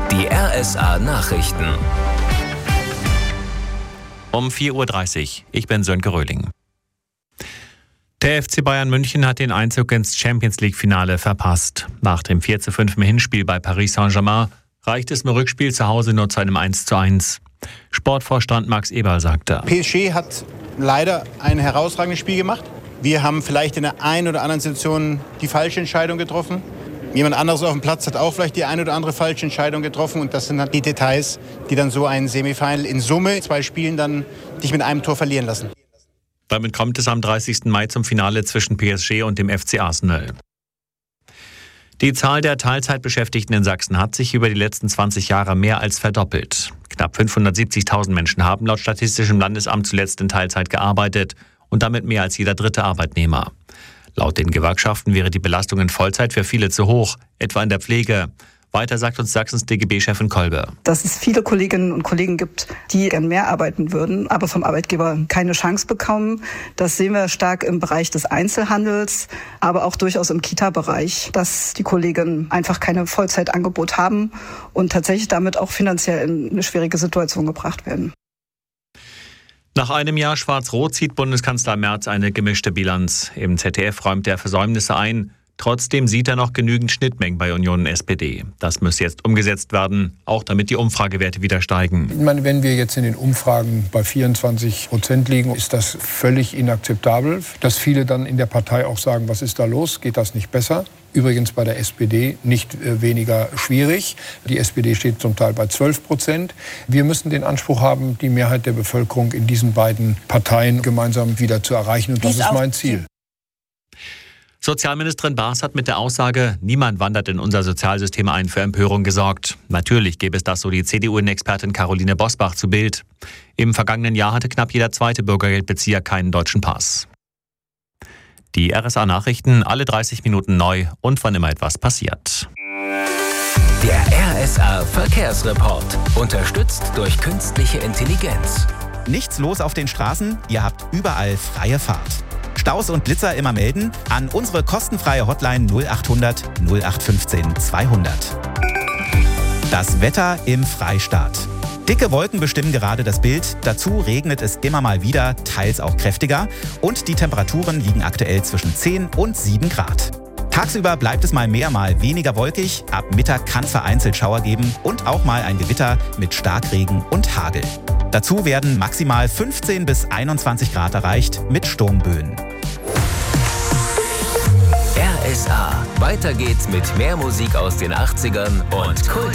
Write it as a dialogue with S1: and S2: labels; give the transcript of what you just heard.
S1: Die RSA Nachrichten.
S2: Um 4:30 Uhr. Ich bin Sönke Röhling. Der FC Bayern München hat den Einzug ins Champions-League-Finale verpasst. Nach dem 4:5 im Hinspiel bei Paris Saint-Germain reicht es im Rückspiel zu Hause nur zu einem 1:1. Sportvorstand Max Eberl sagte:
S3: PSG hat leider ein herausragendes Spiel gemacht. Wir haben vielleicht in der einen oder anderen Situation die falsche Entscheidung getroffen. Jemand anderes auf dem Platz hat auch vielleicht die eine oder andere falsche Entscheidung getroffen. Und das sind halt die Details, die dann so ein Semifinal in Summe 2 Spielen dann dich mit einem Tor verlieren lassen.
S2: Damit kommt es am 30. Mai zum Finale zwischen PSG und dem FC Arsenal. Die Zahl der Teilzeitbeschäftigten in Sachsen hat sich über die letzten 20 Jahre mehr als verdoppelt. Knapp 570.000 Menschen haben laut Statistischem Landesamt zuletzt in Teilzeit gearbeitet und damit mehr als jeder dritte Arbeitnehmer. Laut den Gewerkschaften wäre die Belastung in Vollzeit für viele zu hoch, etwa in der Pflege. Weiter sagt uns Sachsens DGB-Chefin Kolbe:
S4: Dass es viele Kolleginnen und Kollegen gibt, die gern mehr arbeiten würden, aber vom Arbeitgeber keine Chance bekommen. Das sehen wir stark im Bereich des Einzelhandels, aber auch durchaus im Kita-Bereich, dass die Kolleginnen einfach keine Vollzeitangebot haben und tatsächlich damit auch finanziell in eine schwierige Situation gebracht werden.
S2: Nach einem Jahr Schwarz-Rot zieht Bundeskanzler Merz eine gemischte Bilanz. Im ZDF räumt er Versäumnisse ein. Trotzdem sieht er noch genügend Schnittmengen bei Union und SPD. Das müsse jetzt umgesetzt werden, auch damit die Umfragewerte wieder steigen.
S5: Ich meine, wenn wir jetzt in den Umfragen bei 24% liegen, ist das völlig inakzeptabel. Dass viele dann in der Partei auch sagen, was ist da los, geht das nicht besser? Übrigens bei der SPD nicht weniger schwierig. Die SPD steht zum Teil bei 12%. Wir müssen den Anspruch haben, die Mehrheit der Bevölkerung in diesen beiden Parteien gemeinsam wieder zu erreichen. Und das ist mein Ziel.
S2: Sozialministerin Baas hat mit der Aussage, niemand wandert in unser Sozialsystem ein, für Empörung gesorgt. Natürlich gäbe es das, so die CDU-Expertin Caroline Bosbach zu Bild. Im vergangenen Jahr hatte knapp jeder zweite Bürgergeldbezieher keinen deutschen Pass. Die RSA-Nachrichten alle 30 Minuten neu und wann immer etwas passiert.
S1: Der RSA-Verkehrsreport. Unterstützt durch künstliche Intelligenz.
S6: Nichts los auf den Straßen, ihr habt überall freie Fahrt. Staus und Blitzer immer melden an unsere kostenfreie Hotline 0800 0815 200. Das Wetter im Freistaat. Dicke Wolken bestimmen gerade das Bild. Dazu regnet es immer mal wieder, teils auch kräftiger. Und die Temperaturen liegen aktuell zwischen 10 und 7 Grad. Tagsüber bleibt es mal mehr, mal weniger wolkig. Ab Mittag kann es vereinzelt Schauer geben und auch mal ein Gewitter mit Starkregen und Hagel. Dazu werden maximal 15 bis 21 Grad erreicht mit Sturmböen.
S1: RSA. Weiter geht's mit mehr Musik aus den 80ern und Kult